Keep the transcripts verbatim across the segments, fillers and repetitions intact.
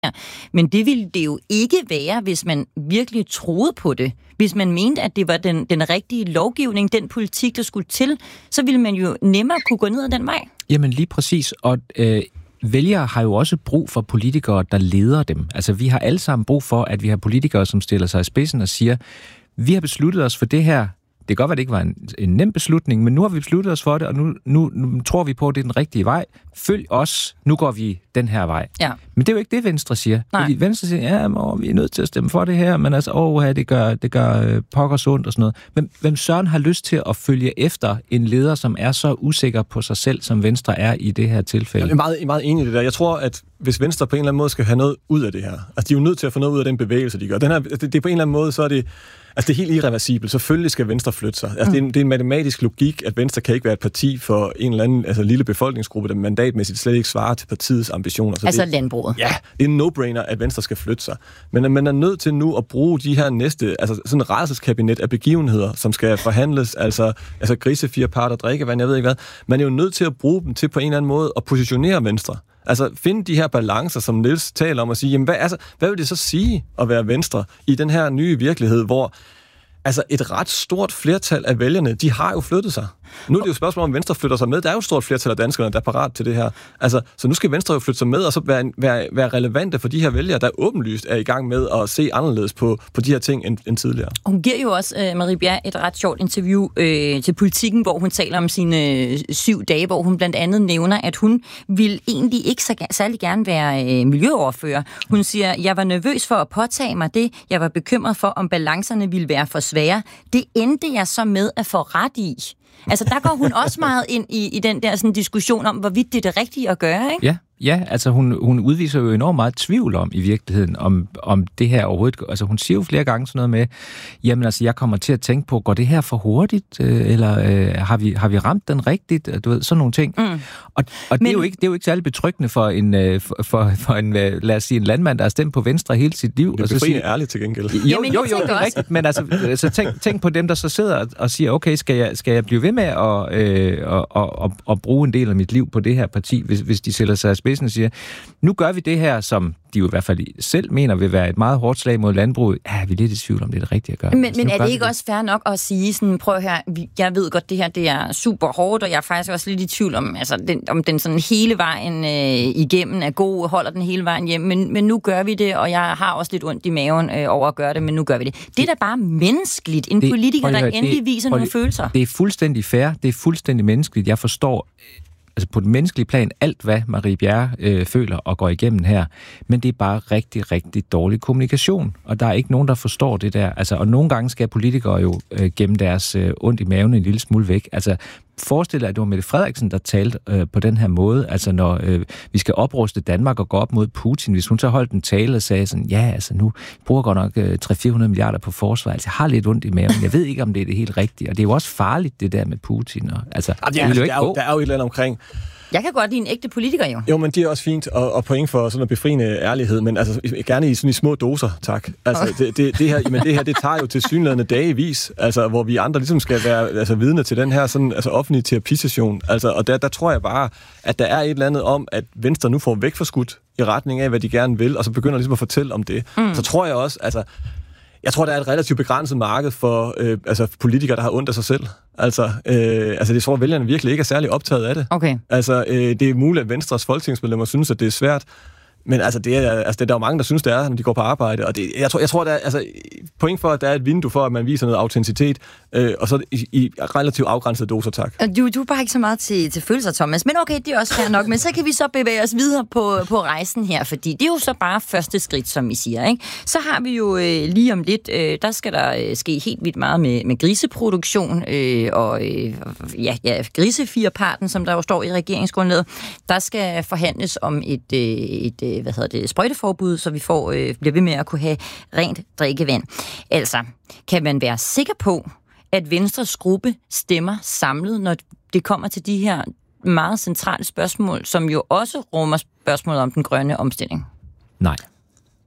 Men det ville det jo ikke være, hvis man virkelig troede på det. Hvis man mente, at det var den, den rigtige lovgivning, den politik, der skulle til, så ville man jo nemmere kunne gå ned ad den vej. Jamen lige præcis, og øh, vælgere har jo også brug for politikere, der leder dem. Altså vi har alle sammen brug for, at vi har politikere, som stiller sig i spidsen og siger, vi har besluttet os for det her. Det kan godt være, at det ikke var en, en nem beslutning, men nu har vi besluttet os for det, og nu, nu, nu tror vi på, at det er den rigtige vej. Følg os, nu går vi den her vej. Ja. Men det er jo ikke det, Venstre siger. Nej. Fordi Venstre siger, ja, åh, vi er nødt til at stemme for det her, men altså, åh, det gør, det gør øh, pokkers ondt og sådan noget. Men hvem søren har lyst til at følge efter en leder, som er så usikker på sig selv, som Venstre er i det her tilfælde? Jeg er meget, meget enig i det der. Jeg tror, at hvis Venstre på en eller anden måde skal have noget ud af det her, altså de er jo nødt til at få noget ud af den bevægelse, de gør. Den her, det, det er på en eller anden måde, så er det Altså, det er helt irreversibelt. Selvfølgelig skal Venstre flytte sig. Altså, mm. det, er en, det er en matematisk logik, at Venstre kan ikke være et parti for en eller anden altså, lille befolkningsgruppe, der mandatmæssigt slet ikke svarer til partiets ambitioner. Så altså det, landbruget. Ja, det er en no-brainer, at Venstre skal flytte sig. Men man er nødt til nu at bruge de her næste, altså sådan en rædselskabinet af begivenheder, som skal forhandles, altså, altså grise, fire parter, drikkevand, jeg ved ikke hvad. Man er jo nødt til at bruge dem til på en eller anden måde at positionere Venstre. Altså finde de her balancer, som Niels taler om, og sige, jamen hvad, altså, hvad vil det så sige at være Venstre i den her nye virkelighed, hvor altså et ret stort flertal af vælgerne, de har jo flyttet sig. Nu er det jo et spørgsmål, om Venstre flytter sig med. Der er jo et stort flertal af danskerne, der er parat til det her. Altså, så nu skal Venstre jo flytte sig med, og så være, være, være relevante for de her vælgere, der åbenlyst er i gang med at se anderledes på, på de her ting end, end tidligere. Hun giver jo også, øh, Marie Bjerre, et ret sjovt interview øh, til Politikken, hvor hun taler om sine øh, syv dage, hvor hun blandt andet nævner, at hun ville egentlig ikke så, særlig gerne være øh, miljøoverfører. Hun siger, jeg var nervøs for at påtage mig det. Jeg var bekymret for, om balancerne ville være for svære. Det endte jeg så med at få ret i. Altså, der går hun også meget ind i, i den der sådan, diskussion om, hvorvidt det er det rigtige at gøre, ikke? Ja, ja altså hun, hun udviser jo enormt meget tvivl om, i virkeligheden, om, om det her overhovedet. Altså, hun siger jo flere gange sådan noget med, jamen altså, jeg kommer til at tænke på, går det her for hurtigt, eller øh, har, vi, har vi ramt den rigtigt? Du ved, sådan nogle ting. Mm. Og, og Men... det, er jo ikke, det er jo ikke særlig betryggende for en, øh, for, for, for en øh, lad os sige, en landmand, der har stemt på Venstre hele sit liv. Det er befriende ærligt til gengæld. Jo, jo, jo, jo det er rigtigt, men altså, altså tænk, tænk på dem, der så sidder og, og siger, okay, skal jeg, skal jeg blive ved med at, øh, og, og, og, og bruge en del af mit liv på det her parti, hvis, hvis de sætter sig i spidsen og siger, nu gør vi det her, som de jo i hvert fald selv mener vil være et meget hårdt slag mod landbruget. Ja, vi er lidt i tvivl om, det er det rigtige at gøre. Men, men er det ikke det også fair nok at sige sådan, prøv her, jeg ved godt, det her det er super hårdt, og jeg er faktisk også lidt i tvivl om, altså, den, om den sådan hele vejen øh, igennem er god, holder den hele vejen hjem, men, men nu gør vi det, og jeg har også lidt ondt i maven øh, over at gøre det, men nu gør vi det. Det er da bare menneskeligt. En det, politiker, der høre, endelig det, viser nogle det, følelser. Det er fuldstændig fair, det er fuldstændig menneskeligt. Jeg forstår altså på den menneskelige plan, alt hvad Marie Bjerre øh, føler og går igennem her, men det er bare rigtig, rigtig dårlig kommunikation, og der er ikke nogen, der forstår det der. Altså, og nogle gange skal politikere jo øh, gemme deres øh, ondt i maven en lille smule væk. Altså, forestil dig, at det var Mette Frederiksen, der talte øh, på den her måde, altså når øh, vi skal opruste Danmark og gå op mod Putin, hvis hun så holdt en tale og sagde sådan, ja, altså nu bruger godt nok øh, tre til fire hundrede milliarder på forsvar, altså jeg har lidt ondt i maven, jeg ved ikke, om det er det helt rigtige, og det er jo også farligt, det der med Putin, og altså, ja, det er, jo ikke der, er jo, der er jo et eller andet omkring. Jeg kan godt lide en ægte politiker, jo. Jo, men det er også fint, og, og point for sådan en befriende ærlighed, men altså gerne i sådan i små doser, tak. Altså, okay. det, det, det, her, men det her, det tager jo til synlædende dagevis, altså, hvor vi andre ligesom skal være altså, vidne til den her sådan, altså, offentlige terapisession. Altså, og der, der tror jeg bare, at der er et eller andet om, at Venstre nu får væk for skudt i retning af, hvad de gerne vil, og så begynder ligesom at fortælle om det. Mm. Så tror jeg også, altså, jeg tror, der er et relativt begrænset marked for øh, altså, politikere, der har ondt af sig selv. Altså, øh, altså det tror jeg, vælgerne virkelig ikke er særlig optaget af det. Okay. Altså, øh, det er muligt, at Venstres folketingsmedlemmer synes, at det er svært. Men altså, det er, altså, det er der jo mange, der synes, det er, når de går på arbejde. Og det, jeg tror, jeg tror der er altså, point for, at der er et vindue for, at man viser noget autenticitet, øh, og så i, i relativt afgrænsede doser, tak. Du, du er bare ikke så meget til, til følelser, Thomas. Men okay, det er også fair nok. Men så kan vi så bevæge os videre på, på rejsen her, fordi det er jo så bare første skridt, som I siger, ikke? Så har vi jo øh, lige om lidt, øh, der skal der øh, ske helt vildt meget med, med griseproduktion, øh, og øh, ja, ja, grisefirparten, som der jo står i regeringsgrundlaget. Der skal forhandles om et, øh, et hvad hedder det, sprøjteforbud, så vi får, øh, bliver ved med at kunne have rent drikkevand. Altså, kan man være sikker på, at Venstres gruppe stemmer samlet, når det kommer til de her meget centrale spørgsmål, som jo også rummer spørgsmålet om den grønne omstilling? Nej.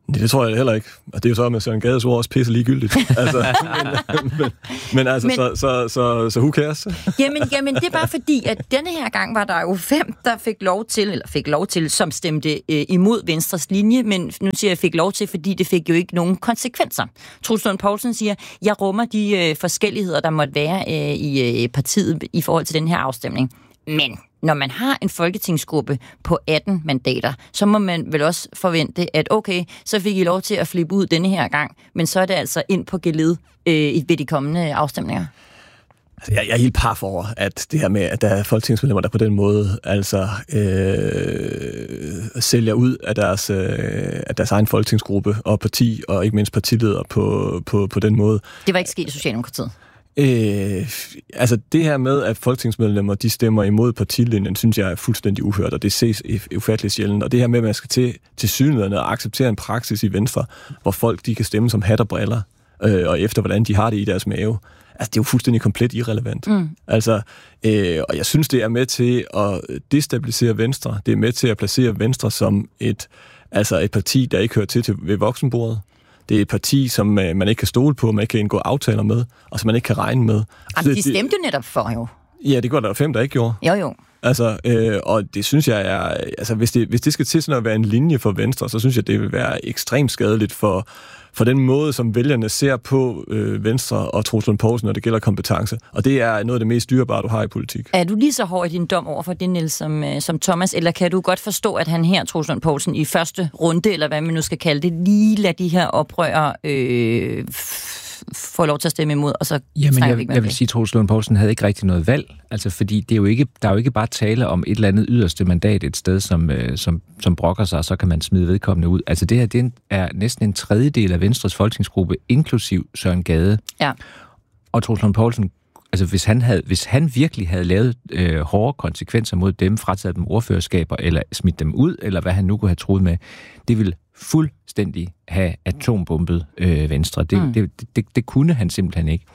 Det, det tror jeg heller ikke. Og det er jo så med Søren Gades ord også pisse ligegyldigt. Altså, men, men, men altså, men, så, så, så, så who cares? Jamen, jamen, det er bare fordi, at denne her gang var der jo fem, der fik lov til, eller fik lov til, som stemte øh, imod Venstres linje, men nu siger jeg fik lov til, fordi det fik jo ikke nogen konsekvenser. Troels Lund Poulsen siger, jeg rummer de øh, forskelligheder, der måtte være øh, i øh, partiet i forhold til den her afstemning. Men når man har en folketingsgruppe på atten mandater, så må man vel også forvente, at okay, så fik I lov til at flippe ud denne her gang, men så er det altså ind på geled øh, ved de kommende afstemninger. Jeg, jeg er helt par for, at det her med, at der er folketingsmedlemmer, der på den måde altså øh, sælger ud af deres, øh, af deres egen folketingsgruppe og parti, og ikke mindst partileder på, på, på den måde. Det var ikke sket i Socialdemokratiet. Øh, altså det her med, at folketingsmedlemmer de stemmer imod partilinjen, synes jeg er fuldstændig uhørt, og det ses ufatteligt sjældent. Og det her med, at man skal til, til synligheden og acceptere en praksis i Venstre, hvor folk de kan stemme som hat og briller, øh, og efter hvordan de har det i deres mave, altså det er jo fuldstændig komplet irrelevant. Mm. Altså, øh, og jeg synes, det er med til at destabilisere Venstre. Det er med til at placere Venstre som et, altså et parti, der ikke hører til, til ved voksenbordet. Det er et parti, som øh, man ikke kan stole på, man ikke kan indgå aftaler med, og som man ikke kan regne med. Jamen, de stemte jo netop for, jo. Ja, det går der fem, der ikke gjorde. Jo, jo. Altså, øh, og det synes jeg er... Altså, hvis det, hvis det skal til sådan at være en linje for Venstre, så synes jeg, det vil være ekstremt skadeligt for, for den måde, som vælgerne ser på øh, Venstre og Troels Lund Poulsen, når det gælder kompetence. Og det er noget af det mest dyrebare, du har i politik. Er du lige så hård i din dom over for det, Niels, som, øh, som Thomas, eller kan du godt forstå, at han her, Troels Lund Poulsen, i første runde, eller hvad man nu skal kalde det, lige lader de her oprørere øh, får lov til at stemme imod, og så Jamen, jeg, jeg, jeg vil sige, at Troels Lund Poulsen havde ikke rigtig noget valg, altså fordi det er jo ikke, der er jo ikke bare tale om et eller andet yderste mandat et sted, som, øh, som, som brokker sig, og så kan man smide vedkommende ud. Altså det her, det er næsten en tredjedel af Venstres folketingsgruppe, inklusiv Søren Gade. Ja. Og Troels Lund Poulsen, altså hvis han, havde, hvis han virkelig havde lavet øh, hårde konsekvenser mod dem, frataget dem ordførerskaber, eller smidt dem ud, eller hvad han nu kunne have troet med, det ville fuldstændig have atombombet øh, Venstre. Det, mm. det, det, det kunne han simpelthen ikke.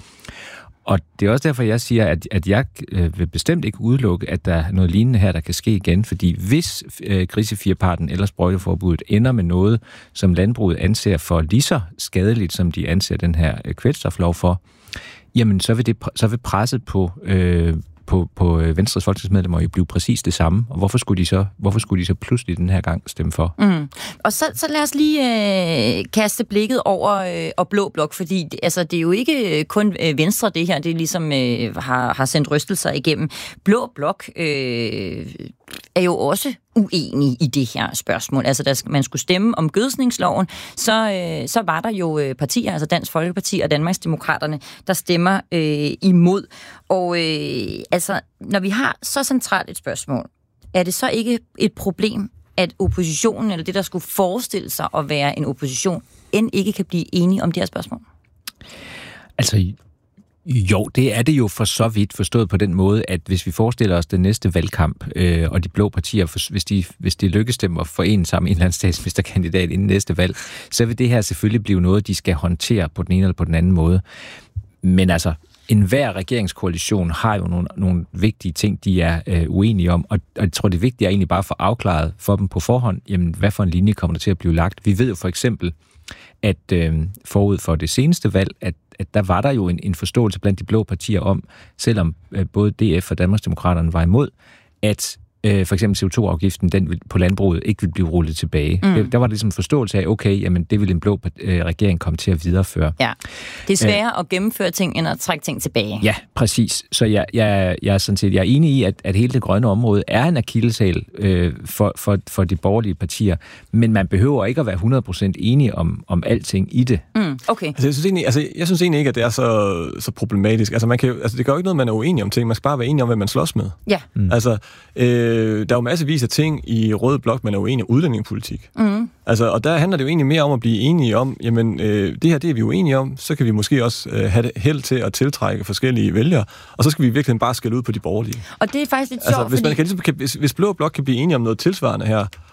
Og det er også derfor, jeg siger, at, at jeg øh, vil bestemt ikke udelukke, at der er noget lignende her, der kan ske igen, fordi hvis øh, grisefjerparten eller sprøjteforbuddet ender med noget, som landbruget anser for lige så skadeligt, som de anser den her øh, kvælstoflov for, jamen så vil, det, så vil presset på, øh, på, på Venstres folketingsmedlemmer jo blive præcis det samme. Og hvorfor skulle de så, hvorfor skulle de så pludselig den her gang stemme for? Mm. Og så, så lad os lige øh, kaste blikket over øh, og Blå Blok, fordi altså, det er jo ikke kun øh, Venstre, det her, det ligesom øh, har, har sendt rystelser igennem. Blå Blok øh, er jo også uenig i det her spørgsmål. Altså, da man skulle stemme om gødsningsloven, så, øh, så var der jo øh, partier, altså Dansk Folkeparti og Danmarksdemokraterne, der stemmer øh, imod. Og øh, altså, når vi har så centralt et spørgsmål, er det så ikke et problem, at oppositionen, eller det, der skulle forestille sig at være en opposition, end ikke kan blive enige om det her spørgsmål? Altså, jo, det er det jo for så vidt forstået på den måde, at hvis vi forestiller os den næste valgkamp, øh, og de blå partier, hvis de, hvis de lykkes dem at forene sammen en eller anden statsministerkandidat inden næste valg, så vil det her selvfølgelig blive noget, de skal håndtere på den ene eller på den anden måde. Men altså, enhver regeringskoalition har jo nogle, nogle vigtige ting, de er øh, uenige om, og, og jeg tror, det vigtige er egentlig bare at få afklaret for dem på forhånd, jamen, hvad for en linje kommer der til at blive lagt. Vi ved jo for eksempel, at øh, forud for det seneste valg, at, at der var der jo en, en forståelse blandt de blå partier om, selvom øh, både D F og Danmarksdemokraterne var imod, at øh, for eksempel C O to afgiften den på landbruget ikke ville blive rullet tilbage. Mm. Der, der var der ligesom en forståelse af, okay, jamen det vil en blå øh, regering komme til at videreføre. Ja, det er sværere Æh, at gennemføre ting, end at trække ting tilbage. Ja, præcis. Så jeg, jeg, jeg, er, sådan set, jeg er enig i, at, at hele det grønne område er en akilleshæl øh, for, for, for de borgerlige partier, men man behøver ikke at være hundrede procent enige om, om alting i det. Mm, okay. Altså, jeg, synes egentlig, altså, jeg synes egentlig ikke, at det er så, så problematisk. Altså, man kan, altså, det gør jo ikke noget, man er uenig om ting. Man skal bare være enig om, hvad man slås med. Ja. Mm. Altså, øh, der er jo massevis af ting i Rød Blok, man er uenig om udlændingepolitik. Mm. Altså, og der handler det jo egentlig mere om at blive enige om, jamen, øh, det her, det er vi uenige om, så kan vi måske også øh, have held til at tiltrække forskellige vælgere, og så skal vi virkelig bare skælde ud på de borgerlige. Og det er faktisk lidt altså, sjovt, hvis, fordi... man kan, ligesom, kan, hvis, hvis Blå Blok kan blive enige om noget tilsvarende her,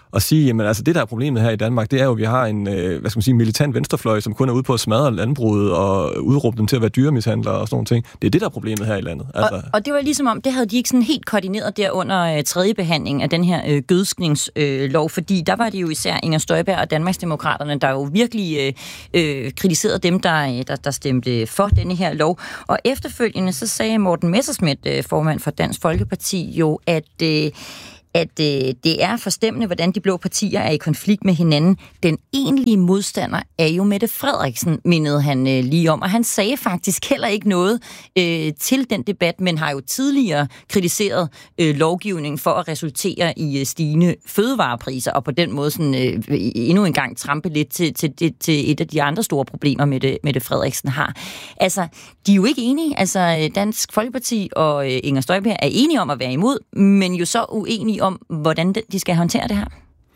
og sige, jamen altså det der er problemet her i Danmark, det er jo, at vi har en, øh, hvad skal man sige, militant venstrefløj, som kun er ude på at smadre landbruget og udråbe dem til at være dyremishandlere og sådan nogle ting. Det er det, der er problemet her i landet. Altså. Og, og det var ligesom om, det havde de ikke sådan helt koordineret der under øh, tredje behandling af den her øh, gødskningslov, øh, fordi der var det jo især Inger Støjberg og Danmarksdemokraterne, der jo virkelig øh, øh, kritiserede dem, der, der, der stemte for denne her lov. Og efterfølgende så sagde Morten Messerschmidt, øh, formand for Dansk Folkeparti, jo, at øh, at øh, det er forstemmende, hvordan de blå partier er i konflikt med hinanden. Den egentlige modstander er jo Mette Frederiksen, mindede han øh, lige om. Og han sagde faktisk heller ikke noget øh, til den debat, men har jo tidligere kritiseret øh, lovgivningen for at resultere i øh, stigende fødevarepriser, og på den måde sådan, øh, endnu en gang trampe lidt til, til, til, til et af de andre store problemer, Mette, Mette Frederiksen har. Altså, de er jo ikke enige. Altså, Dansk Folkeparti og øh, Inger Støjberg er enige om at være imod, men jo så uenige om, hvordan de skal håndtere det her?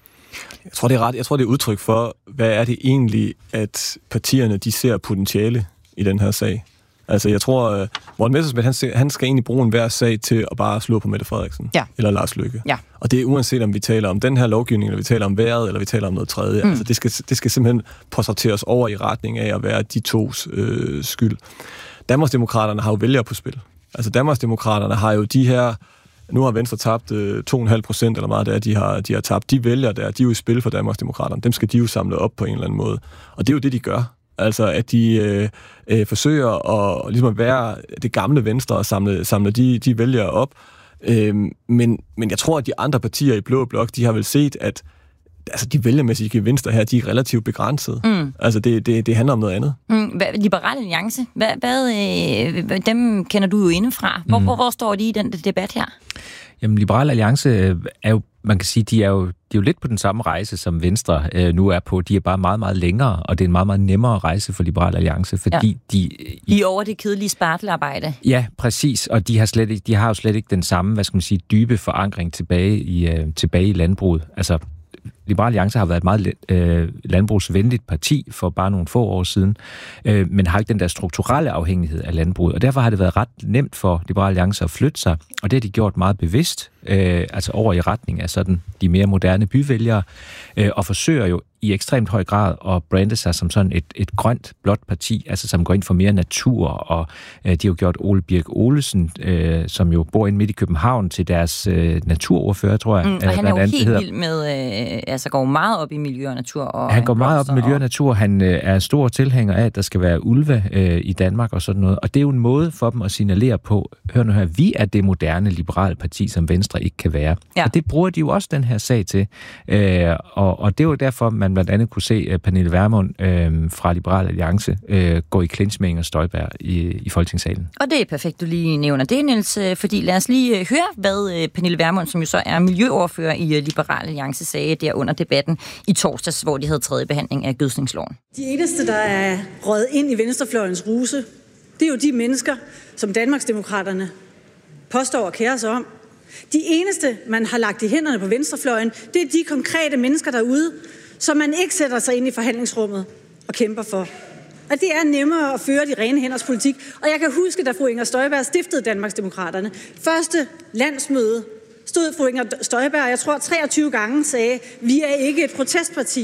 Jeg tror, det er ret. Jeg tror, det er udtryk for, hvad er det egentlig, at partierne de ser potentiale i den her sag. Altså, jeg tror, uh, Morten Messerschmidt, han, han skal egentlig bruge en hver sag til at bare slå på Mette Frederiksen. Ja. Eller Lars Løkke. Ja. Og det er uanset, om vi taler om den her lovgivning, eller vi taler om vejret, eller vi taler om noget tredje. Mm. Altså, det skal, det skal simpelthen portrætteres over i retning af at være de tos øh, skyld. Danmarksdemokraterne har jo vælgere på spil. Altså, Danmarksdemokraterne har jo de her. Nu har Venstre tabt øh, to komma fem procent eller meget der, de har, de har tabt. De vælger der, de er jo i spil for Danmarksdemokraterne. Dem skal de jo samle op på en eller anden måde. Og det er jo det, de gør. Altså, at de øh, øh, forsøger at, ligesom at være det gamle Venstre og samle, samle de, de vælgere op. Øh, men, men jeg tror, at de andre partier i Blå Blok, de har vel set, at altså, de vælgermæssige gevinster her, de er relativt begrænsede. Mm. Altså, det, det, det handler om noget andet. Mm. Liberal Alliance, hvad, hvad, øh, dem kender du jo indefra. Hvor, mm. hvor, hvor står de i den debat her? Jamen, Liberal Alliance er jo, man kan sige, de er jo, de er jo lidt på den samme rejse, som Venstre øh, nu er på. De er bare meget, meget længere, og det er en meget, meget nemmere rejse for Liberal Alliance, fordi ja. de... De er over det kedelige spartelarbejde. Ja, præcis, og de har, slet ikke, de har jo slet ikke den samme, hvad skal man sige, dybe forankring tilbage i, øh, tilbage i landbruget. Altså, Liberal Alliance har været et meget øh, landbrugsvenligt parti for bare nogle få år siden, øh, men har ikke den der strukturelle afhængighed af landbruget, og derfor har det været ret nemt for Liberal Alliance at flytte sig, og det har de gjort meget bevidst, øh, altså over i retning af sådan de mere moderne byvælgere, øh, og forsøger jo i ekstremt høj grad at brande sig som sådan et, et grønt, blåt parti, altså som går ind for mere natur, og øh, de har jo gjort Ole Birk Olesen, øh, som jo bor inde midt i København, til deres øh, naturordfører, tror jeg. Mm, og han er jo helt hedder. vild med, øh, altså går meget op i miljø og natur. Og han går meget op i miljø og natur, han øh, er stor tilhænger af, at der skal være ulve øh, i Danmark og sådan noget, og det er jo en måde for dem at signalere på, hør nu her, vi er det moderne liberale parti, som Venstre ikke kan være. Ja. Og det bruger de jo også den her sag til, øh, og, og det er jo derfor, man blandt andet kunne se uh, Pernille Vermund øh, fra Liberal Alliance øh, gå i clinch med Inger Støjberg i, i Folketingssalen. Og det er perfekt, du lige nævner det, Niels, fordi lad os lige uh, høre, hvad uh, Pernille Vermund, som jo så er miljøordfører i uh, Liberal Alliance, sagde der under debatten i torsdags, hvor de havde tredje behandling af gødskningsloven. De eneste, der er røget ind i venstrefløjens ruse, det er jo de mennesker, som Danmarksdemokraterne påstår at kære sig om. De eneste, man har lagt i hænderne på venstrefløjen, det er de konkrete mennesker derude, som man ikke sætter sig ind i forhandlingsrummet og kæmper for. Og det er nemmere at føre de rene hænders politik. Og jeg kan huske, da fru Inger Støjberg stiftede Danmarksdemokraterne. Første landsmøde stod fru Inger Støjberg, jeg tror treogtyve gange, sagde, vi er ikke et protestparti.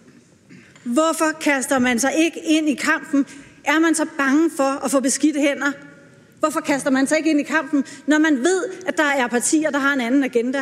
Hvorfor kaster man sig ikke ind i kampen? Er man så bange for at få beskidte hænder? Hvorfor kaster man sig ikke ind i kampen, når man ved, at der er partier, der har en anden agenda?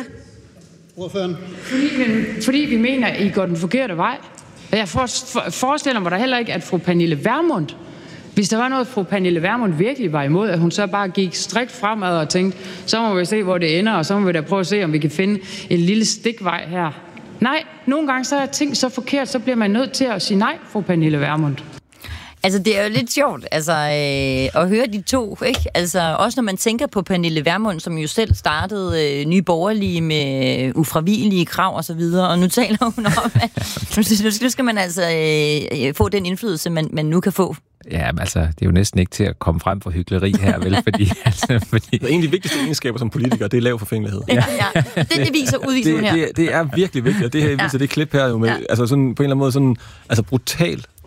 Fordi, fordi vi mener, at I går den forkerte vej. Jeg for, for, forestiller mig da heller ikke, at fru Pernille Vermund, hvis der var noget, fru Pernille Vermund virkelig var imod, at hun så bare gik strikt fremad og tænkte, så må vi se, hvor det ender, og så må vi da prøve at se, om vi kan finde en lille stikvej her. Nej, nogle gange så er ting så forkert, så bliver man nødt til at sige nej, fru Pernille Vermund. Altså, det er jo lidt sjovt, altså, øh, at høre de to, ikke? Altså, også når man tænker på Pernille Vermund, som jo selv startede øh, Nye Borgerlige med ufravigelige krav og så videre, og nu taler hun om, at nu skal man altså øh, få den indflydelse, man, man nu kan få. Ja, altså, det er jo næsten ikke til at komme frem for hykleri her, vel? Fordi, altså, fordi... En af de vigtigste egenskaber som politiker, det er lav forfængelighed. Ja, ja. Det, det viser udviser hun her. Det, det, det er virkelig vigtigt, og det her viser ja. det klip her jo med, ja. altså sådan på en eller anden måde sådan, altså brutal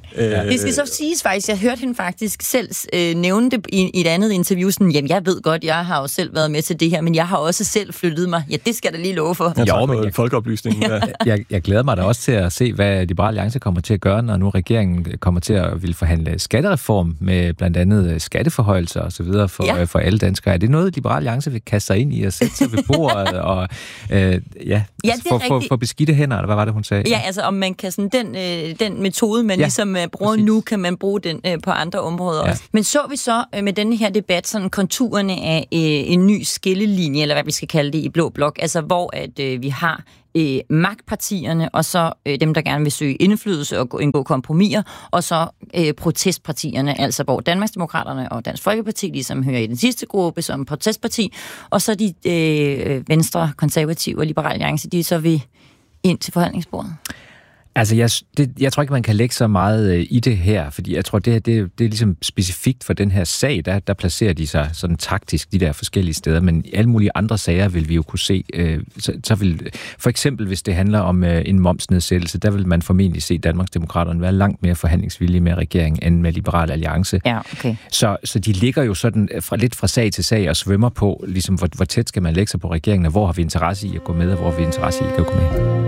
Ja. Det skal så siges faktisk, jeg hørte hende faktisk selv øh, nævne det i, i et andet interview, sådan, jamen jeg ved godt, jeg har jo selv været med til det her, men jeg har også selv flyttet mig. Ja, det skal der lige love for. Jeg Jo, jo, men men jeg- folkeoplysningen. Ja. Jeg, jeg glæder mig da også til at se, hvad Liberal Alliance kommer til at gøre, når nu regeringen kommer til at ville forhandle skattereform med blandt andet skatteforhøjelser og så videre for, Ja. for alle danskere. Er det noget, Liberal Alliance vil kaste sig ind i og sætte sig ved bordet og øh, ja, Ja, det er for, for, rigtigt. for beskidte hænder, eller hvad var det, hun sagde? Ja, altså om man kan sådan, den, øh, den metode, man Ja, ja, ligesom øh, bruger præcis. nu, kan man bruge den øh, på andre områder Ja. også. Men så vi så øh, med denne her debat sådan konturerne af øh, en ny skillelinje, eller hvad vi skal kalde det i Blå Blok, altså hvor at øh, vi har øh, magtpartierne, og så øh, dem, der gerne vil søge indflydelse og gå, indgå kompromiser, og så øh, protestpartierne, altså hvor Danmarksdemokraterne og Dansk Folkeparti ligesom hører i den sidste gruppe som protestparti, og så de øh, venstre, konservative og liberale alliance, de så vil ind til forhandlingsbordet. Altså, jeg, det, jeg tror ikke, man kan lægge så meget øh, i det her, fordi jeg tror, det her, det, det er ligesom specifikt for den her sag, der, der placerer de sig sådan taktisk de der forskellige steder, men i alle mulige andre sager vil vi jo kunne se, øh, så, så vil, for eksempel hvis det handler om øh, en momsnedsættelse, der vil man formentlig se Danmarksdemokraterne være langt mere forhandlingsvillige med regeringen end med Liberal Alliance. Ja, okay. Så, så de ligger jo sådan fra, lidt fra sag til sag og svømmer på, ligesom hvor, hvor tæt skal man lægge sig på regeringen, og hvor har vi interesse i at gå med, og hvor har vi interesse i at gå med.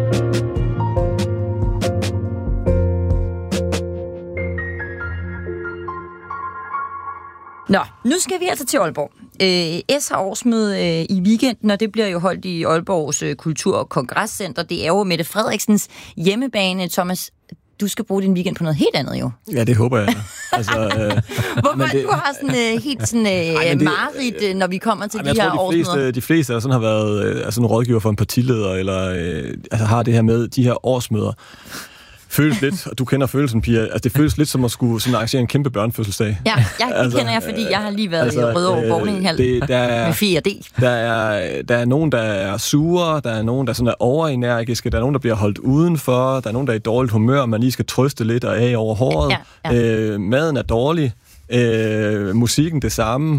Nå, nu skal vi altså til Aalborg. Øh, S har årsmøde øh, i weekenden, og det bliver jo holdt i Aalborgs øh, Kultur- og Kongresscenter. Det er jo Mette Frederiksens hjemmebane. Thomas, du skal bruge din weekend på noget helt andet, jo. Ja, det håber jeg. Altså, øh, Hvorfor men det... det- du har sådan øh, helt sådan øh, Ej, men det- mareridt, øh, når vi kommer til Jamen, de jeg her tror, de årsmøder? fleste, de fleste der sådan har været øh, altså en rådgiver for en partileder, eller øh, altså har det her med de her årsmøder. Føles lidt, og du kender følelsen, Pia, altså det føles lidt som at skulle sådan arrangere en kæmpe børnefødselsdag. Ja, jeg, det Altså, kender jeg, fordi jeg har lige været altså, i Rødovre øh, Bowlinghal det- der er- med fire D. Der er, der er nogen, der er sure, der er nogen, der sådan er overenergiske, der er nogen, der bliver holdt udenfor, der er nogen, der er i dårligt humør, man lige skal trøste lidt og af over håret. Ja, ja. Øh, maden er dårlig, øh, musikken det samme,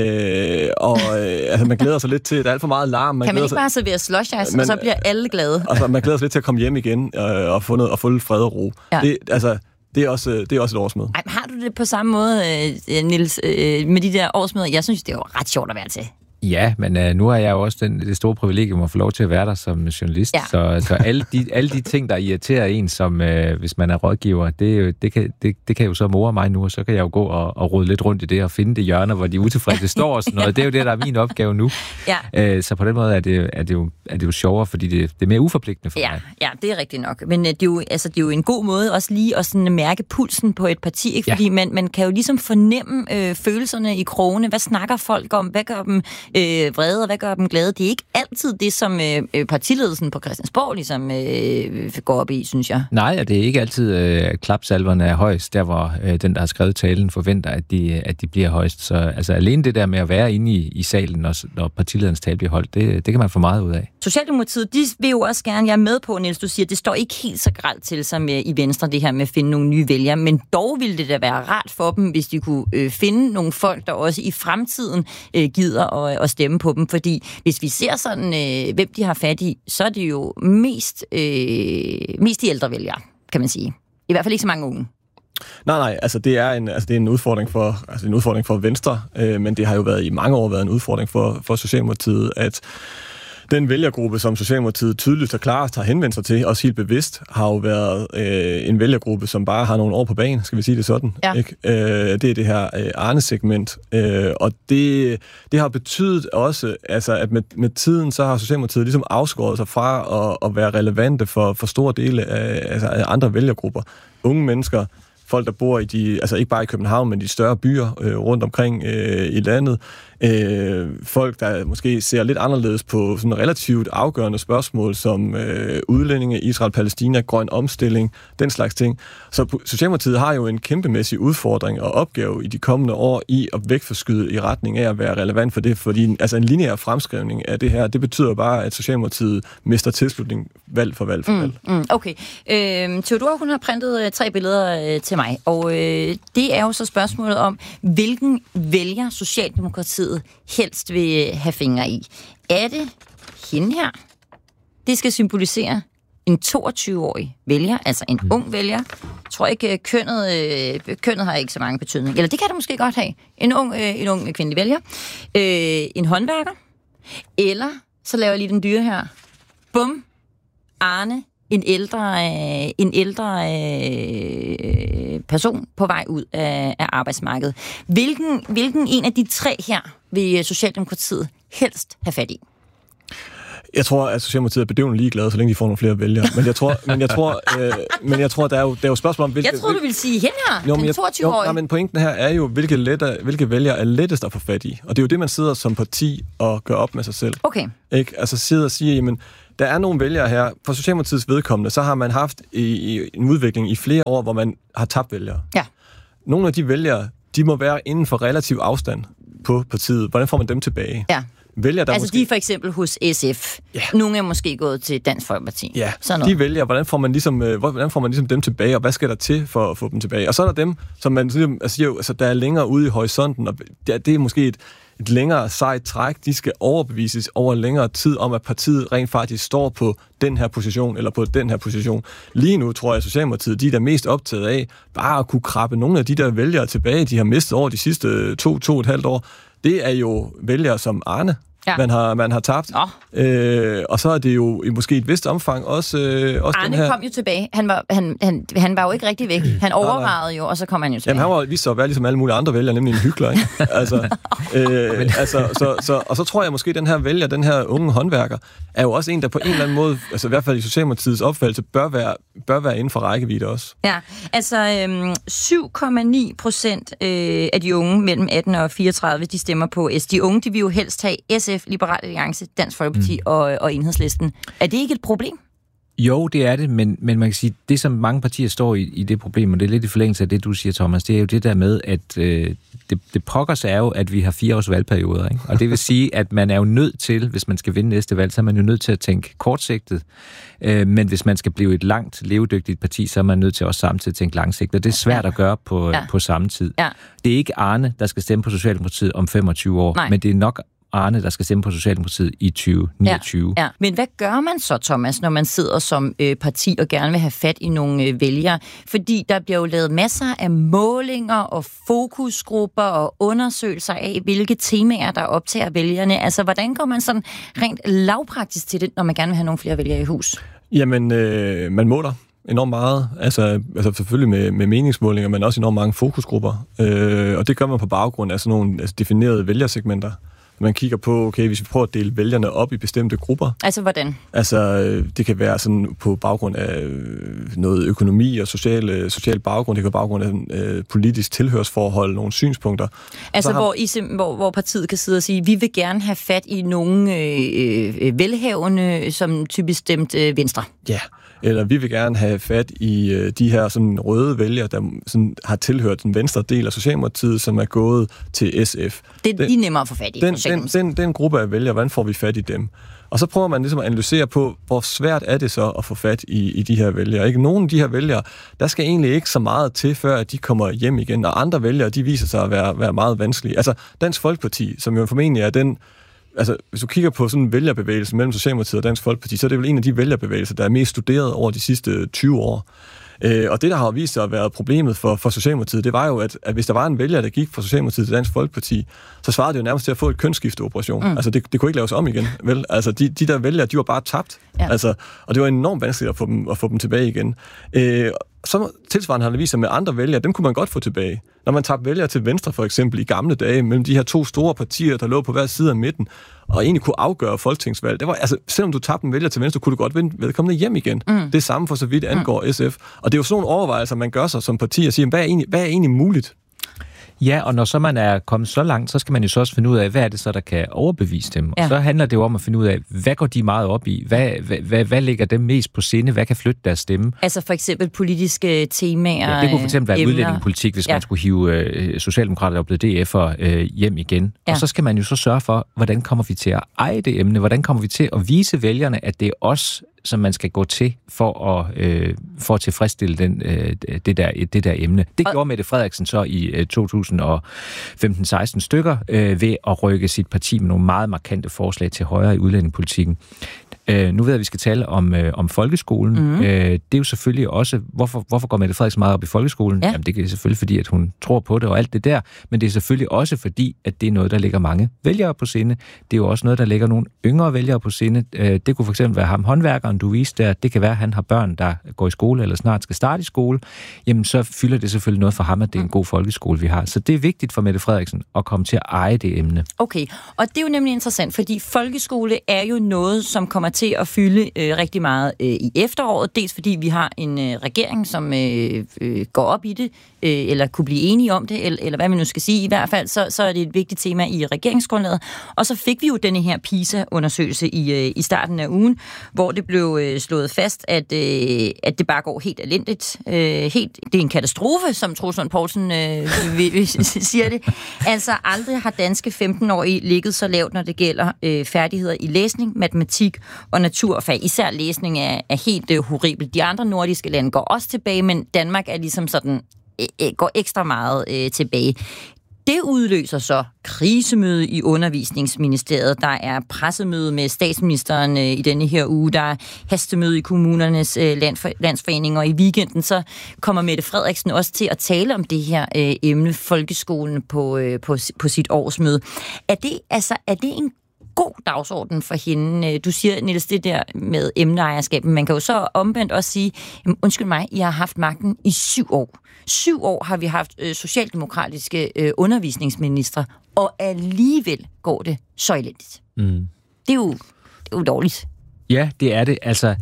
øh, og øh, altså, man glæder sig lidt til, der er alt for meget larm. Man Kan man glæder ikke sig, bare servere slush ice, Men- og så bliver alle glade? altså, man glæder sig lidt til at komme hjem igen øh, og få noget og få lidt fred og ro. Ja. Det, altså, det er også, det er også et årsmøde. Ej, men har du det på samme måde, øh, Niels, øh, med de der årsmøder? Jeg synes, det er jo ret sjovt at være til. Ja, men øh, nu har jeg jo også den, det store privilegium at få lov til at være der som journalist. Ja. Så, så alle, de, alle de ting, der irriterer en, som øh, hvis man er rådgiver, det, er jo- det, kan, det, det kan jo så more mig nu, og så kan jeg jo gå og, og rode lidt rundt i det og finde det hjørner, hvor de utilfredse står og sådan noget. Det er jo det, der er min opgave nu. Ja. Øh, så på den måde er det, er det, jo, er det jo sjovere, fordi det, det er mere uforpligtende for Ja, mig. ja, det er rigtigt nok. Men øh, det, er jo, altså, det er jo en god måde også lige at sådan mærke pulsen på et parti, ikke? Ja. Fordi man, man kan jo ligesom fornemme øh, følelserne i krogene. Hvad snakker folk om? Hvad gør dem øh, vrede, og hvad gør dem glade? Det er ikke altid det, som øh, partiledelsen på Christiansborg ligesom øh, går op i, synes jeg. Nej, og det er ikke altid øh, klapsalverne er højst, der hvor øh, den, der har skrevet talen, forventer, at de, at de bliver højst. Så altså, alene det der med at være inde i, i salen, når, når partilederens tale bliver holdt, det, det kan man få meget ud af. Socialdemokratiet, de vil jo også gerne, jeg er med på, Niels, du siger, det står ikke helt så grelt til som øh, i Venstre, det her med at finde nogle nye vælgere, men dog ville det da være rart for dem, hvis de kunne øh, finde nogle folk, der også i fremtiden øh, gider at, at stemme på dem, fordi hvis vi ser sådan, øh, hvem de har fat i, så er det jo mest, øh, mest de ældre vælgere, kan man sige. I hvert fald ikke så mange unge. Nej, nej, altså det er en, altså det er en udfordring for, altså en udfordring for Venstre, øh, men det har jo været i mange år været en udfordring for, for Socialdemokratiet, at den vælgergruppe, som Socialdemokratiet tydeligt og klart har henvendt sig til, også helt bevidst, har jo været øh, en vælgergruppe, som bare har nogle år på banen, skal vi sige det sådan. Ja. Ikke? Øh, det er det her øh, Arne-segment, øh, og det, det har betydet også, altså, at med, med tiden, så har Socialdemokratiet ligesom afskåret sig fra at, at være relevante for, for store dele af, altså, af andre vælgergrupper. Unge mennesker, folk, der bor i de, altså ikke bare i København, men de større byer øh, rundt omkring øh, i landet. Øh, folk, der måske ser lidt anderledes på sådan relativt afgørende spørgsmål, som øh, udlændinge, Israel, Palæstina, grøn omstilling, den slags ting. Så Socialdemokratiet har jo en kæmpemæssig udfordring og opgave i de kommende år i at vægtforskyde i retning af at være relevant for det, fordi altså en lineær fremskrivning af det her, det betyder bare, at Socialdemokratiet mister tilslutning valg for valg for valg. Mm, mm, okay. Øh, Theodora, hun har printet øh, tre billeder øh, til mig, og øh, det er jo så spørgsmålet om, hvilken vælger Socialdemokratiet helst vil have fingre i. Er det hende her? Det skal symbolisere en toogtyve-årig vælger, altså en mm. ung vælger. Jeg tror ikke, kønnet, øh, kønnet har ikke så mange betydning. Eller det kan det måske godt have. En ung, øh, en ung kvindelig vælger. Øh, en håndværker. Eller, så laver jeg lige den dyre her. Bum. Arne. En ældre, øh, en ældre øh, person på vej ud af, af arbejdsmarkedet. Hvilken, hvilken en af de tre her vil Socialdemokratiet helst have fat i? Jeg tror, at Socialdemokratiet er bedøvende ligeglade, så længe de får nogle flere vælgere. Men jeg tror, men jeg tror, øh, men jeg tror, der er jo, der er jo spørgsmål om... Hvilke, jeg tror du ville sige hende her, den toogtyve-årige. Jo, men pointen her er jo, hvilke, letter, hvilke vælgere er lettest at få fat i. Og det er jo det, man sidder som parti og gør op med sig selv. Okay. Ikke? Altså sidder og siger, jamen, der er nogle vælgere her. For Socialdemokratiets vedkommende, så har man haft i, i en udvikling i flere år, hvor man har tabt vælgere. Ja. Nogle af de vælgere, de må være inden for relativ afstand på partiet. Hvordan får man dem tilbage? Ja. Vælger, der altså måske... de er for eksempel hos S F. Ja. Nogle er måske gået til Dansk Folkeparti. Ja, de vælger, hvordan får man ligesom, hvordan får man ligesom dem tilbage, og hvad skal der til for at få dem tilbage? Og så er der dem, som man siger, altså, der er længere ude i horisonten, og det er måske et, et længere sejt træk. De skal overbevises over længere tid om, at partiet rent faktisk står på den her position, eller på den her position. Lige nu tror jeg, at Socialdemokratiet, de er der mest optaget af, bare at kunne krabbe nogle af de der vælgere tilbage, de har mistet over de sidste to, to og et halvt år. Det er jo vælgere som Arne, ja. man, har, man har tabt. Øh, og så er det jo i måske et vist omfang også, øh, også Arne den her... kom jo tilbage. Han var, han, han, han var jo ikke rigtig væk. Han overvejede jo, og så kom han jo tilbage. Jamen, han var vist så at være ligesom alle mulige andre vælgere, nemlig en hyggelig, ikke? altså, øh, altså, så, så, og så tror jeg måske, at den her vælger, den her unge håndværker, er jo også en, der på en eller anden måde, altså i hvert fald i Socialdemokratiets opfattelse, bør være, bør være inden for rækkevidde også. Ja, altså øhm, syv komma ni procent øh, af de unge mellem atten og fireogtredive, de stemmer på S. De unge, de vil jo helst have S F, Liberal Alliance, Dansk Folkeparti mm. og, og Enhedslisten. Er det ikke et problem? Jo, det er det, men, men man kan sige, det som mange partier står i, i det problem, og det er lidt i forlængelse af det, du siger, Thomas, det er jo det der med, at øh, det, det pokkers er jo, at vi har fire års valgperioder, ikke? Og det vil sige, at man er jo nødt til, hvis man skal vinde næste valg, så er man jo nødt til at tænke kortsigtet, øh, men hvis man skal blive et langt, levedygtigt parti, så er man nødt til også samtidig at tænke langsigtet, og det er svært at gøre på, ja. på samme tid. Ja. Det er ikke Arne, der skal stemme på Socialdemokratiet om femogtyve år, Nej. men det er nok Arne, der skal stemme på Socialdemokratiet i tyve niogtyve. Ja, ja. Men hvad gør man så, Thomas, når man sidder som øh, parti og gerne vil have fat i nogle øh, vælgere? Fordi der bliver jo lavet masser af målinger og fokusgrupper og undersøgelser af, hvilke temaer, der optager vælgerne. Altså, hvordan går man sådan rent lavpraktisk til det, når man gerne vil have nogle flere vælgere i hus? Jamen, øh, man måler enormt meget. Altså, altså selvfølgelig med, med meningsmålinger, men også enormt mange fokusgrupper. Øh, og det gør man på baggrund af sådan nogle altså, definerede vælgersegmenter. Man kigger på, okay, hvis vi prøver at dele vælgerne op i bestemte grupper. Altså, hvordan? Altså, det kan være sådan på baggrund af noget økonomi og social, social baggrund. Det kan være baggrund af øh, politisk tilhørsforhold, nogle synspunkter. Altså, har... hvor, I, hvor, hvor partiet kan sidde og sige, vi vil gerne have fat i nogle øh, øh, velhavende, som typisk stemt øh, Venstre. Ja, eller vi vil gerne have fat i øh, de her sådan, røde vælgere, der sådan, har tilhørt den venstre del af Socialdemokratiet, som er gået til S F. Det er de nemmere at få fat i. Den, den, den, den gruppe af vælgere, hvordan får vi fat i dem? Og så prøver man ligesom at analysere på, hvor svært er det så at få fat i, i de her vælgere. Ikke? Nogle af de her vælgere, der skal egentlig ikke så meget til, før at de kommer hjem igen. Og andre vælgere, de viser sig at være, være meget vanskelige. Altså Dansk Folkeparti, som jo formentlig er den... Altså, hvis du kigger på sådan en vælgerbevægelse mellem Socialdemokratiet og Dansk Folkeparti, så er det vel en af de vælgerbevægelser, der er mest studeret over de sidste tyve år. Øh, og det, der har vist sig at være problemet for, for Socialdemokratiet, det var jo, at, at hvis der var en vælger, der gik fra Socialdemokratiet til Dansk Folkeparti, så svarede det jo nærmest til at få et kønsskifteoperation. Mm. Altså, det, det kunne ikke laves om igen, vel? Altså, de, de der vælgere, de var bare tabt. Ja. Altså, og det var enormt vanskeligt at få dem, at få dem tilbage igen. Øh, så tilsvarende har det vist sig med andre vælgere, dem kunne man godt få tilbage. Når man tabte vælgere til Venstre, for eksempel, i gamle dage, mellem de her to store partier, der lå på hver side af midten, og egentlig kunne afgøre folketingsvalg. Det var, altså, selvom du tabte en vælger til Venstre, kunne du godt vinde vedkommende hjem igen. Mm. Det samme for så vidt angår mm. S F. Og det er jo sådan nogle overvejelser, man gør sig som parti og siger, hvad er egentlig, hvad er egentlig muligt? Ja, og når så man er kommet så langt, så skal man jo så også finde ud af, hvad er det så, der kan overbevise dem. Ja. Og så handler det jo om at finde ud af, hvad går de meget op i? Hvad, hvad, hvad, hvad ligger dem mest på sinde? Hvad kan flytte deres stemme? Altså for eksempel politiske temaer. Ja, det kunne for eksempel være udlændingepolitik, hvis ja. man skulle hive øh, Socialdemokrater og blevet D F'er øh, hjem igen. Ja. Og så skal man jo så sørge for, hvordan kommer vi til at eje det emne? Hvordan kommer vi til at vise vælgerne, at det er os, som man skal gå til for at, øh, for at tilfredsstille den, øh, det, der, det der emne. Det og... gjorde Mette Frederiksen så i øh, to tusind femten seksten stykker øh, ved at rykke sit parti med nogle meget markante forslag til højre i udlændingepolitikken. Øh, nu ved jeg, at vi skal tale om, øh, om folkeskolen. Mm-hmm. Øh, det er jo selvfølgelig også, hvorfor, hvorfor går Mette Frederiksen meget op i folkeskolen? Ja. Jamen, det er selvfølgelig fordi, at hun tror på det og alt det der, men det er selvfølgelig også fordi, at det er noget, der ligger mange vælgere på sinde. Det er jo også noget, der ligger nogle yngre vælgere på sinde. Øh, det kunne for eksempel være ham, håndværkeren, du viste der. Det kan være, at han har børn, der går i skole eller snart skal starte i skole. Jamen, så fylder det selvfølgelig noget for ham, at det er en god folkeskole, vi har. Så det er vigtigt for Mette Frederiksen at komme til at eje det emne. Okay, og det er jo nemlig interessant, fordi folkeskole er jo noget, som kommer til at fylde øh, rigtig meget øh, i efteråret. Dels fordi vi har en øh, regering, som øh, øh, går op i det, øh, eller kunne blive enige om det, eller, eller hvad man nu skal sige. I hvert fald, så, så er det et vigtigt tema i regeringsgrundlaget. Og så fik vi jo denne her PISA-undersøgelse i, øh, i starten af ugen, hvor det blev øh, slået fast, at, øh, at det bare går helt elendigt. Øh, helt, det er en katastrofe, som Troels Lund Poulsen øh, vi, vi siger det. Altså, aldrig har danske femten-årige ligget så lavt, når det gælder øh, færdigheder i læsning, matematik og naturfag. Især læsning er, er helt øh, horribelt. De andre nordiske lande går også tilbage, men Danmark er ligesom sådan, øh, går ekstra meget øh, tilbage. Det udløser så krisemøde i Undervisningsministeriet. Der er pressemøde med statsministeren øh, i denne her uge. Der er hastemøde i kommunernes øh, landfor- landsforening, og i weekenden så kommer Mette Frederiksen også til at tale om det her øh, emne, folkeskolen, på, øh, på, på sit årsmøde. Er det, altså, er det en god dagsorden for hende? Du siger, Niels, det der med emneejerskab, men man kan jo så omvendt også sige, jamen, undskyld mig, I har haft magten i syv år. Syv år har vi haft øh, socialdemokratiske øh, undervisningsministre, og alligevel går det så elendigt. Mm. Det er jo, det er jo dårligt. Ja, det er det. Altså,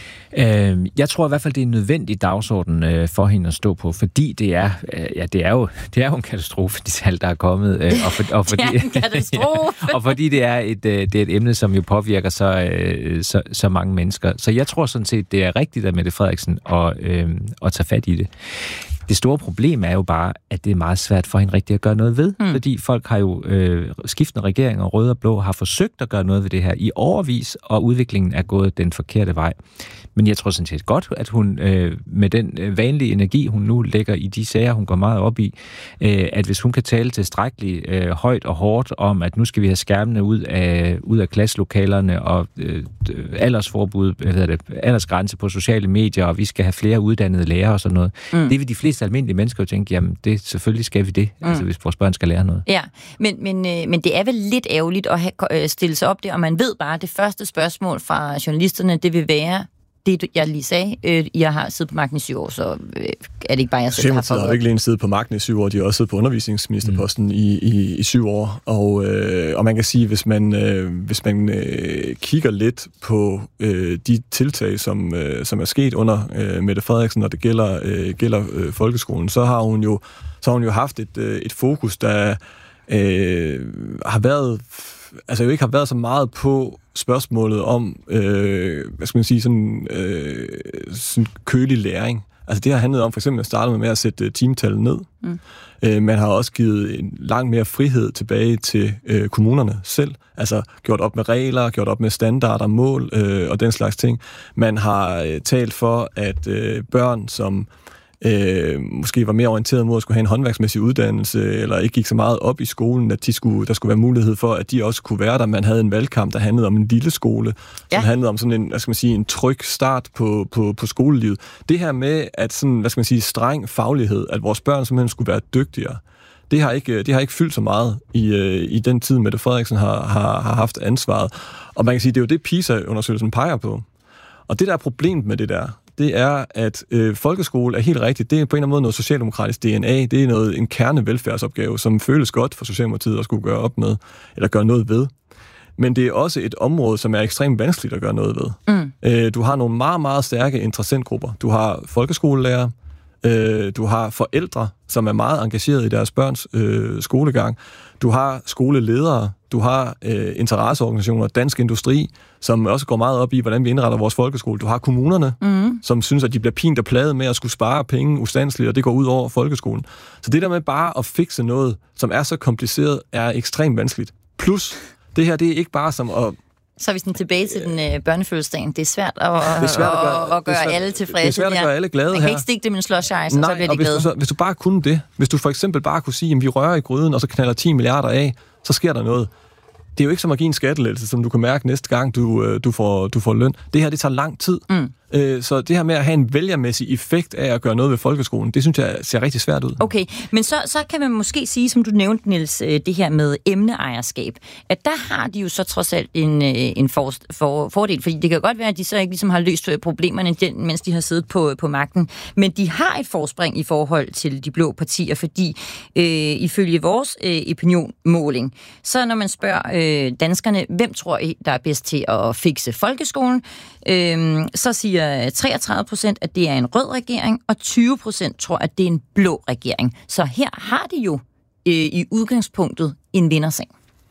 øh, jeg tror i hvert fald, det er en nødvendig dagsorden øh, for hende at stå på, fordi det er, øh, ja, det er jo, det er jo en katastrofe, de tal, der er kommet. Øh, og, for, og, fordi, det er en katastrofe. ja, og fordi det er, et, øh, det er et emne, som jo påvirker så, øh, så, så mange mennesker. Så jeg tror sådan set, det er rigtigt af Mette Frederiksen at, øh, at tage fat i det. Det store problem er jo bare, at det er meget svært for hende rigtig at gøre noget ved, mm. fordi folk har jo, øh, skiftende regeringer, røde og blå, har forsøgt at gøre noget ved det her i årevis, og udviklingen er gået den forkerte vej. Men jeg tror sådan set godt, at hun øh, med den øh, vanlige energi, hun nu lægger i de sager, hun går meget op i, øh, at hvis hun kan tale tilstrækkeligt øh, højt og hårdt om, at nu skal vi have skærmene ud af, ud af klasselokalerne, og øh, aldersforbud, hvad hedder det, aldersgrænse på sociale medier, og vi skal have flere uddannede lærere og sådan noget. Mm. Det vil de fleste almindelige mennesker jo tænke, jamen det, selvfølgelig skal vi det, mm. altså hvis vores børn skal lære noget. Ja, men, men, øh, men det er vel lidt ærgerligt at have, øh, stille sig op der, og man ved bare, at det første spørgsmål fra journalisterne, det vil være, det jeg lige sagde, øh, jeg har siddet på magten i syv år, så øh, er det ikke bare, jeg selv har fået. har ikke lige siddet på magten i syv år, de har også siddet på undervisningsministerposten mm. i, i, i syv år, og, øh, og man kan sige, hvis man, øh, hvis man øh, kigger lidt på øh, de tiltag, som, øh, som er sket under øh, Mette Frederiksen, når det gælder, øh, gælder øh, folkeskolen, så har hun jo, så har hun jo haft et, øh, et fokus, der øh, har været, altså jo ikke har været så meget på spørgsmålet om, øh, hvad skal man sige, sådan, øh, sådan kølig læring. Altså det har handlet om for eksempel at starte med at sætte timetallet ned. Mm. Øh, man har også givet en langt mere frihed tilbage til øh, kommunerne selv. Altså gjort op med regler, gjort op med standarder, mål øh, og den slags ting. Man har øh, talt for, at øh, børn, som Øh, måske var mere orienteret mod at skulle have en håndværksmæssig uddannelse, eller ikke gik så meget op i skolen, at de skulle, der skulle være mulighed for, at de også kunne være der. Man havde en valgkamp, der handlede om en lille skole, ja. som handlede om sådan en, hvad skal man sige, en tryg start på, på, på skolelivet. Det her med, at sådan, hvad skal man sige, streng faglighed, at vores børn simpelthen skulle være dygtigere, det har ikke, det har ikke fyldt så meget i, i den tid, Mette Frederiksen har, har, har haft ansvaret. Og man kan sige, det er jo det, PISA-undersøgelsen peger på. Og det, der er problemet med det der, det er, at øh, folkeskole er helt rigtigt. Det er på en eller anden måde noget socialdemokratisk D N A. Det er noget, en kernevelfærdsopgave, som føles godt for Socialdemokratiet at skulle gøre op med, eller gøre noget ved. Men det er også et område, som er ekstremt vanskeligt at gøre noget ved. Mm. Øh, du har nogle meget, meget stærke interessentgrupper. Du har folkeskolelærer, øh, du har forældre, som er meget engageret i deres børns øh, skolegang. Du har skoleledere, du har øh, interesseorganisationer, Dansk Industri, som også går meget op i, hvordan vi indretter vores folkeskole. Du har kommunerne, mm. som synes, at de bliver pint og plaget med at skulle spare penge ustandsligt, og det går ud over folkeskolen. Så det der med bare at fikse noget, som er så kompliceret, er ekstremt vanskeligt. Plus, det her, det er ikke bare som at... Så er vi sådan tilbage til den øh, børnefødselsdagen. Det er svært at, det er svært at gøre, at, at gøre svært, alle tilfredse. Det er svært at gøre alle glade her. Man kan ikke stikke dem i en slush ice, og så bliver de glade. Hvis du, hvis du bare kunne det, hvis du for eksempel bare kunne sige, at vi rører i gryden, og så knalder ti milliarder af, så sker der noget. det er jo ikke som at give en skattelettelse, som du kan mærke næste gang, du, du, får, du får løn. Det her, det tager lang tid. Mm. Så det her med at have en vælgermæssig effekt af at gøre noget ved folkeskolen, det synes jeg ser rigtig svært ud. Okay, men så, så kan man måske sige, som du nævnte, Niels, det her med emneejerskab, at der har de jo så trods alt en, en for, for, fordel, fordi det kan godt være, at de så ikke ligesom har løst problemerne, mens de har siddet på, på magten, men de har et forspring i forhold til de blå partier, fordi øh, ifølge vores øh, opinionmåling, så når man spørger øh, danskerne, hvem tror I, der er bedst til at fikse folkeskolen, øh, så siger treogtredive procent, at det er en rød regering, og tyve procent tror, at det er en blå regering. Så her har de jo øh, i udgangspunktet en vindersag.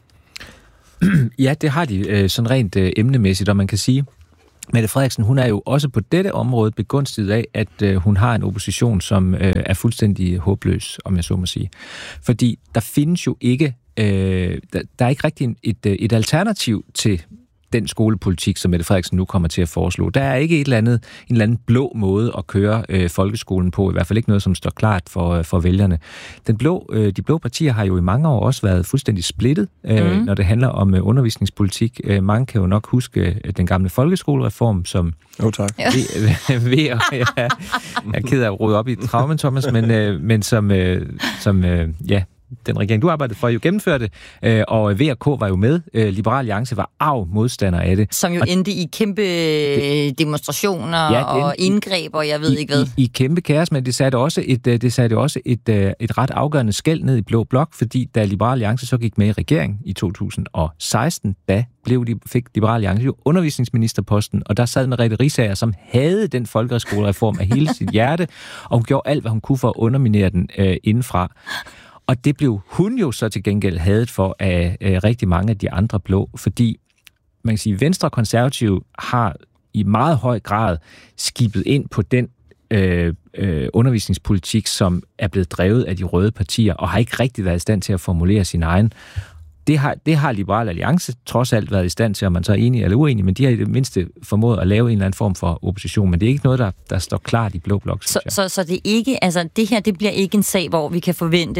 Ja, det har de øh, sådan rent øh, emnemæssigt, og man kan sige, Mette Frederiksen, hun er jo også på dette område begunstiget af, at øh, hun har en opposition, som øh, er fuldstændig håbløs, om jeg så må sige. Fordi der findes jo ikke, øh, der, der er ikke rigtig et, et alternativ til den skolepolitik, som Mette Frederiksen nu kommer til at foreslå. Der er ikke et eller andet, en eller anden blå måde at køre øh, folkeskolen på, i hvert fald ikke noget, som står klart for, for vælgerne. Den blå, øh, de blå partier har jo i mange år også været fuldstændig splittet, øh, mm. når det handler om øh, undervisningspolitik. Øh, mange kan jo nok huske øh, den gamle folkeskolereform, som... Jo, tak. Ved, ved, ja, jeg er ked af at rode op i traumen, Thomas, men, øh, men som, øh, som øh, ja, den regering, du arbejdede for, jo gennemførte, øh, og V og K var jo med. Øh, Liberal Alliance var arg modstander af det. Som jo og endte i kæmpe det, demonstrationer ja, og indgreb, og jeg ved i, ikke hvad. I, i kæmpe kaos, men det satte også et, det satte også et, et ret afgørende skel ned i Blå Blok, fordi da Liberal Alliance så gik med i regeringen i to tusind og seksten, da blev de, fik Liberal Alliance jo undervisningsministerposten, og der sad Merete Riisager, som havde den folkeskolereform af hele sit hjerte, og hun gjorde alt, hvad hun kunne for at underminere den øh, indenfra. Og det blev hun jo så til gengæld hadet for af øh, rigtig mange af de andre blå, fordi man kan sige, Venstre og Konservative har i meget høj grad skibet ind på den øh, øh, undervisningspolitik, som er blevet drevet af de røde partier, og har ikke rigtig været i stand til at formulere sin egen. Det har, det har Liberal Alliance trods alt været i stand til, om man så er enig eller uenig, men de har i det mindste formået at lave en eller anden form for opposition, men det er ikke noget, der, der står klart i Blå Blok. Så, så, så det, ikke, altså, det her det bliver ikke en sag, hvor vi kan forvente,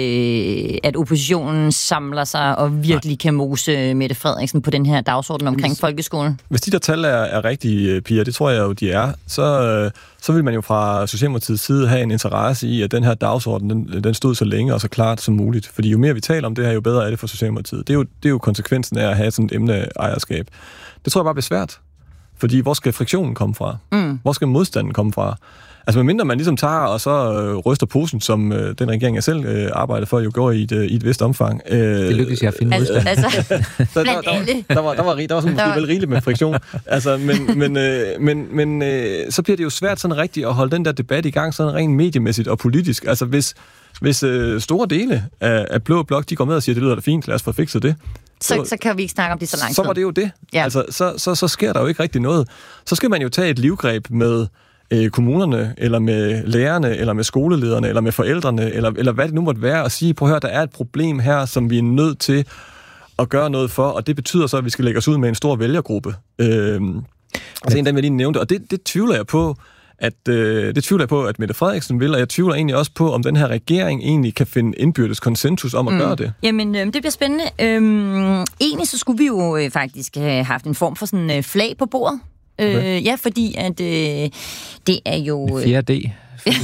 at oppositionen samler sig og virkelig Nej. kan mose Mette Frederiksen på den her dagsorden omkring hvis, folkeskolen? Hvis de der tal er, er rigtige, Pia, det tror jeg jo, de er, så, så vil man jo fra Socialdemokratiets side have en interesse i, at den her dagsorden, den, den stod så længe og så klart som muligt. Fordi jo mere vi taler om det her, jo bedre er det for Socialdemokratiet. Det er, jo, det er jo konsekvensen af at have sådan et emneejerskab. Det tror jeg bare bliver svært. Fordi hvor skal friktionen komme fra? Mm. Hvor skal modstanden komme fra? Altså medmindre man ligesom tager og så øh, ryster posen, som øh, den regering, jeg selv øh, arbejdede for, jo gjorde i et, øh, i et vist omfang. Øh, det lykkedes jeg at finde modstand. Altså, der, der, der, der, der, var, der, var, der var sådan måske vel rigeligt med friktion. Altså, men men, øh, men, men øh, så bliver det jo svært sådan rigtigt at holde den der debat i gang, sådan rent mediemæssigt og politisk. Altså hvis Hvis øh, store dele af, af Blå Blok, de går med og siger, det lyder da fint, lad os få fikset det. Så, så kan vi ikke snakke om det så lang tid. Så var det jo det. Ja. Altså, så, så, så sker der jo ikke rigtig noget. Så skal man jo tage et livgreb med øh, kommunerne, eller med lærerne, eller med skolelederne, eller med forældrene, eller, eller hvad det nu måtte være, og sige, prøv at høre, der er et problem her, som vi er nødt til at gøre noget for, og det betyder så, at vi skal lægge os ud med en stor vælgergruppe. Øh, altså en dag, jeg lige nævnte, og det, det tvivler jeg på, at øh, det tvivler jeg på, at Mette Frederiksen vil, og jeg tvivler egentlig også på, om den her regering egentlig kan finde indbyrdes konsensus om at mm. gøre det. Jamen, øh, det bliver spændende. Øhm, egentlig så skulle vi jo øh, faktisk have haft en form for sådan øh, flag på bordet. Okay. Øh, ja, fordi at øh, det er jo... fjerde D.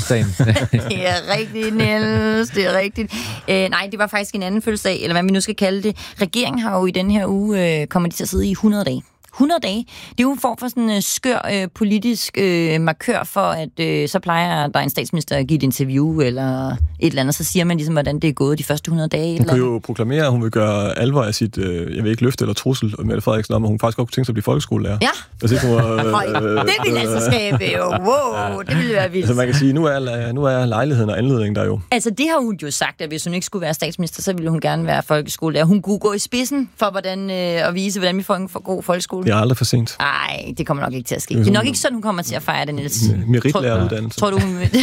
Det er rigtigt, Niels. Det er rigtigt. Øh, nej, det var faktisk en anden fødselsdag, eller hvad vi nu skal kalde det. Regeringen har jo i den her uge, øh, kommer de til at sidde i hundrede dage. hundrede dage. Det er jo en form for sådan en uh, skør uh, politisk uh, markør for, at uh, så plejer der en statsminister at give et interview eller et eller andet, så siger man ligesom, hvordan det er gået de første hundrede dage. Hun kan jo proklamere, at hun vil gøre alvor af sit, uh, jeg ved ikke, løfte eller trussel, Mette Frederiksen om, at hun faktisk godt kunne tænke sig at blive folkeskolelærer. Ja. Altså, hun var, uh, det ville altså skabe jo. Wow, det ville være vildt. Altså man kan sige, nu er, nu er lejligheden og anledningen der jo. Altså det har hun jo sagt, at hvis hun ikke skulle være statsminister, så ville hun gerne være folkeskolelærer. Hun kunne gå i spidsen for hvordan, uh, at vise, hvordan vi får en god folkeskole. Det er aldrig for sent. Nej, det kommer nok ikke til at ske. Det er nok ikke sådan, hun kommer til at fejre det, Niels. Meritlæreuddannelse. Tror du, hun vil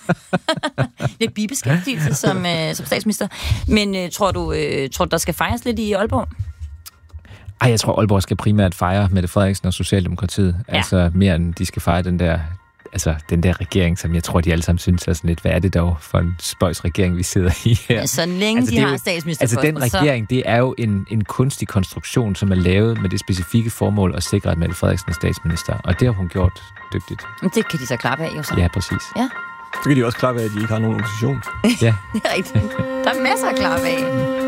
lidt bibeskæftigelse som, øh, som statsminister. Men øh, tror, du, øh, tror du, der skal fejres lidt i Aalborg? Ej, jeg tror, Aalborg skal primært fejre Mette Frederiksen og Socialdemokratiet. Ja. Altså mere end de skal fejre den der altså, den der regering, som jeg tror, de alle sammen synes er sådan lidt, hvad er det dog for en spøjs regering, vi sidder i her? Ja, så længe altså, de har jo, statsministerposten. Altså, den regering, det er jo en, en kunstig konstruktion, som er lavet med det specifikke formål at sikre, at Mette Frederiksen er statsminister. Og det har hun gjort dygtigt. Men det kan de så klappe af, jo så. Ja, præcis. Ja. Så kan de også klappe af, at de ikke har nogen opposition. Ja. Det er rigtigt. Der er masser at klappe af.